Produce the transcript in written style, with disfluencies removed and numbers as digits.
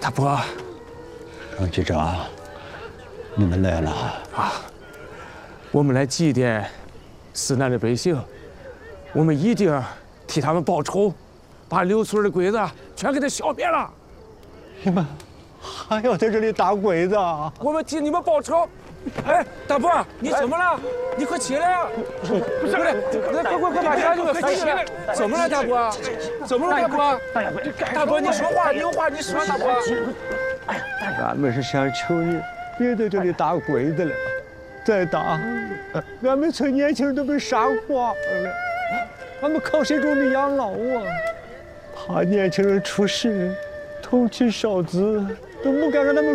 大伯， 局长，你们来了啊！我们来祭奠死难的百姓，我们一定替他们报仇，把刘村的鬼子全给他消灭了。 你们还要在这里打鬼子啊？ 我们替你们报仇。哎，大伯，你怎么了？你快起来呀！不是，快把家伙扶起来！怎么了，大伯？怎么了，大伯？大伯，你说话，你有话你说，大伯。 俺们是想求你别在这里打鬼子了，再打，俺们村年轻人都被杀光了，俺们靠谁种地养老啊？怕年轻人出事，童妻少子，都不敢让他们